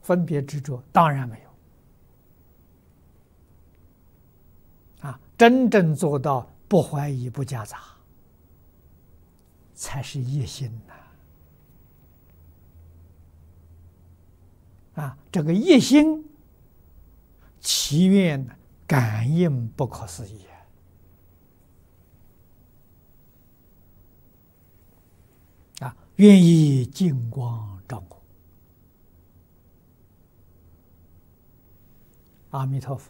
分别执着？当然没有。真正做到不怀疑、不夹杂，才是一心呐！这个一心，其愿感应不可思议愿以净光照我。阿弥陀佛。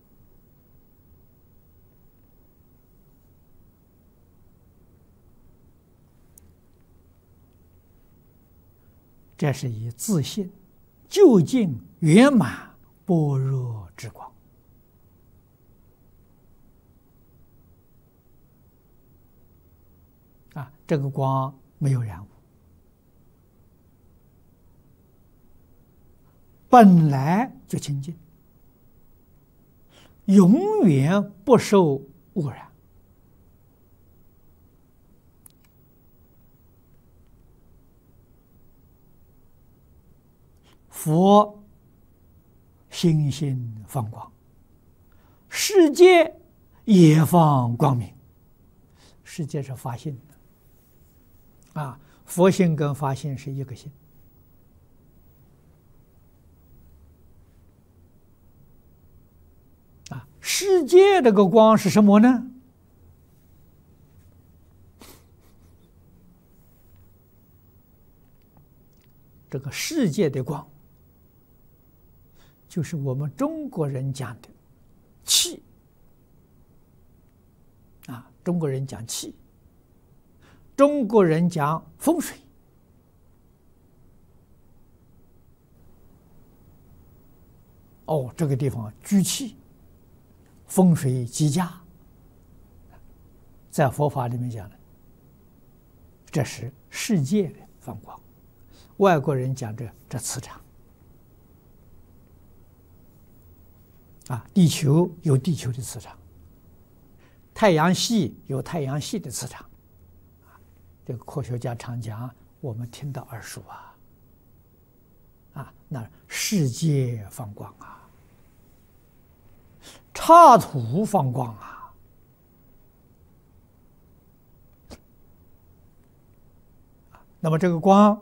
这是以自信究竟圆满般若之光这个光没有染污，本来就清净，永远不受污染。佛心心放光，世界也放光明。世界是法性的佛性跟法性是一个性世界这个光是什么呢？这个世界的光，就是我们中国人讲的气中国人讲气，中国人讲风水这个地方居气，风水极佳，在佛法里面讲的，这是世界的放光。外国人讲这磁场地球有地球的磁场，太阳系有太阳系的磁场这个科学家常讲，我们听到耳熟那世界放光刹土放光那么这个光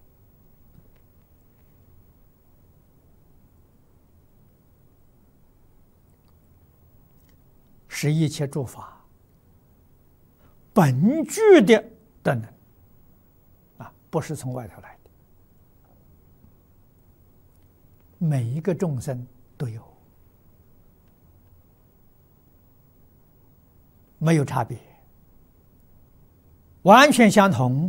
是一切诸法本具的德能不是从外头来的，每一个众生都有，没有差别，完全相同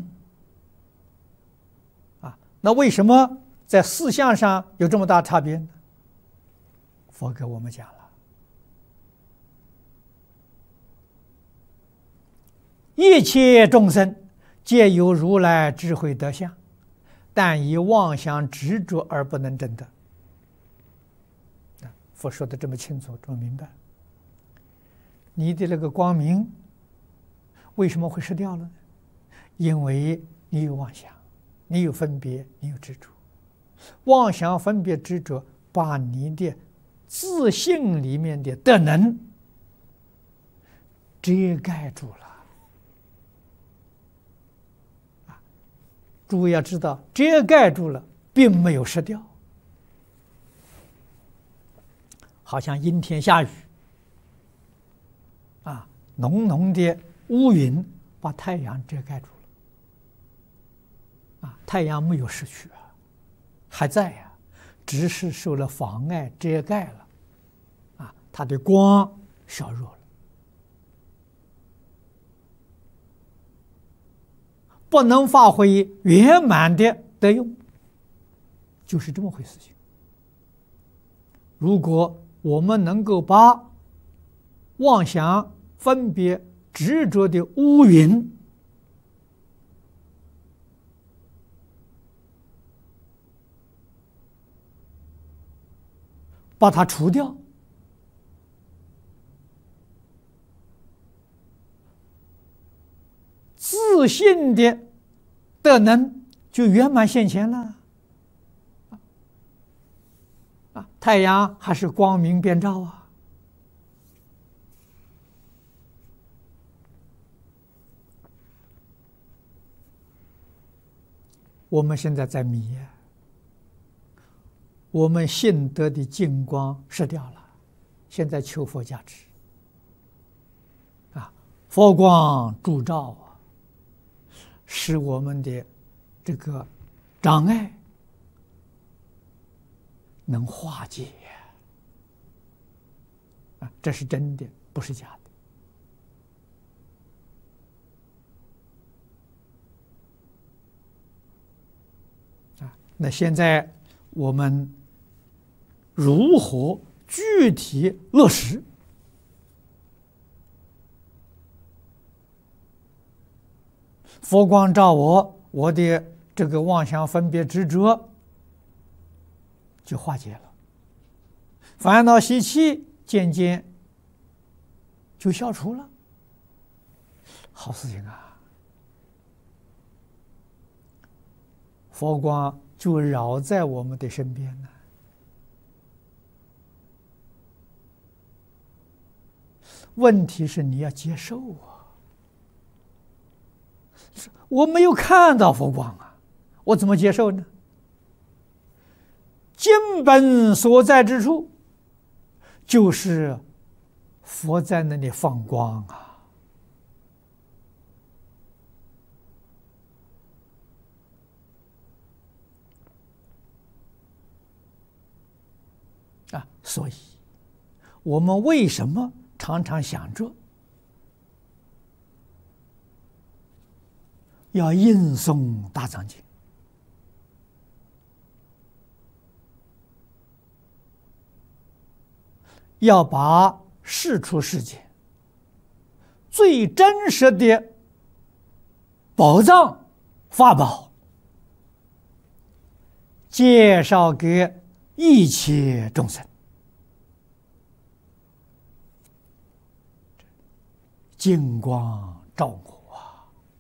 那为什么在四相上有这么大差别呢？佛给我们讲了，一切众生皆有如来智慧德相，但以妄想执着而不能证得。佛说的这么清楚，这么明白，你的那个光明为什么会失掉了呢？因为你有妄想，你有分别，你有执着。妄想分别执着把你的自信里面的德能遮盖住了诸位要知道，遮盖住了并没有失掉，好像阴天下雨浓浓的乌云把太阳遮盖住了太阳没有失去还在只是受了妨碍遮盖了它的光削弱了，不能发挥圆满的德用，就是这么回事情。如果我们能够把妄想分别执着的乌云把它除掉，自信的德能就圆满现前了。 太阳还是光明遍照啊。我们现在在迷，我们信德的净光失掉了，现在求佛加持佛光烛照啊，使我们的这个障碍能化解这是真的，不是假的那现在我们如何具体落实？佛光照我，我的这个妄想分别执着就化解了，烦恼习气渐渐就消除了，好事情啊！佛光就绕在我们的身边呢。问题是你要接受啊！我没有看到佛光啊，我怎么接受呢？经本所在之处，就是佛在那里放光所以我们为什么常常想着要印诵大藏经？要把世出世间最真实的宝藏法宝介绍给一切众生，净光照我，